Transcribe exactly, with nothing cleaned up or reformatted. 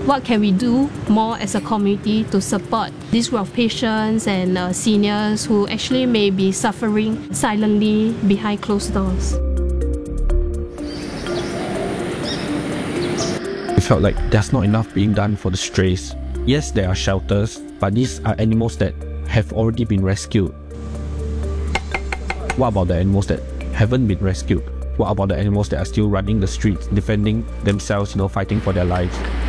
what can we do more as a community to support this group of patients and uh, seniors who actually may be suffering silently behind closed doors. We felt like there's not enough being done for the strays. Yes, there are shelters, but these are animals that have already been rescued. What about the animals that haven't been rescued? What about the animals that are still running the streets, defending themselves, you know, fighting for their lives?